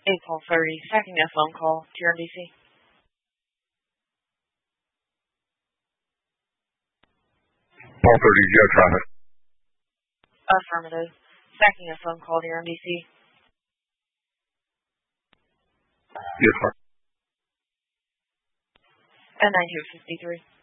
April 30, second a phone call to your NBC. Paul 30, yeah, traffic. Affirmative. Second a phone call to your NBC. Yes, sir. At 1953.